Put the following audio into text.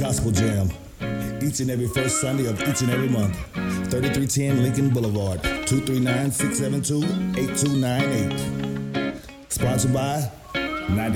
Gospel Jam. Each and every first Sunday of each and every month. 3310 Lincoln Boulevard, 239-672-8298. Sponsored by 90.